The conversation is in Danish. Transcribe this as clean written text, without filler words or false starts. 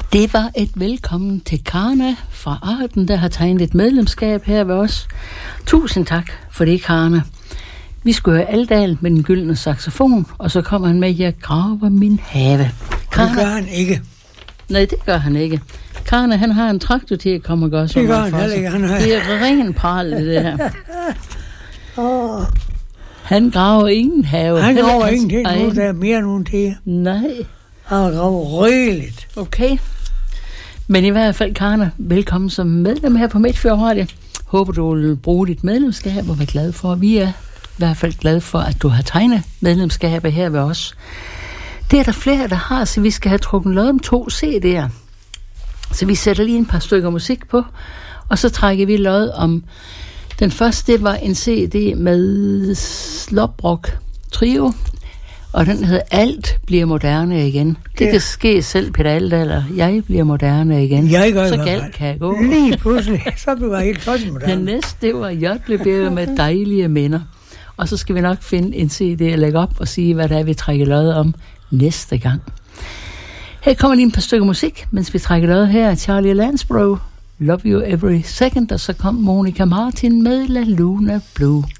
Det var et velkommen til Karna fra Arden, der har tegnet et medlemskab her ved os. Tusind tak for det, Karna. Vi skal høre Aldal med den gyldne saxofon, og så kommer han med, jeg graver min have. Karna, det gør han ikke. Nej, det gør han ikke. Karna, han har en traktor til at komme og gøre sådan noget for sig. Det er ren pral, det her. Han graver ingen have. Han graver ingenting nu, der er mere nogen til. Nej. Han graver rigeligt. Okay. Men i hvert fald, Karna, velkommen som medlem her på Midtfjord Radio. Håber, du vil bruge dit medlemskab og være glad for. Vi er i hvert fald glade for, at du har tegnet medlemskabet her ved os. Det er der flere, der har, så vi skal have trukket lod om 2 CD'er. Så vi sætter lige et par stykker musik på, og så trækker vi lod om... Den første, det var en CD med Slåbrok Trio, og den hedder Alt bliver moderne igen. Det kan ske selv, Peter Aldal, jeg bliver moderne igen. Jeg gør så galt kan jeg gå. Lige pludselig, så bliver jeg helt tosset moderne. Den næste, det var Jøtlebjerg med dejlige minder. Og så skal vi nok finde en CD at lægge op og sige, hvad der er, vi trækker lod om næste gang. Her kommer lige et par stykker musik, mens vi trækker lod her. Charlie Lansborough, Love You Every Second, og så kom Monica Martin med La Luna Blue.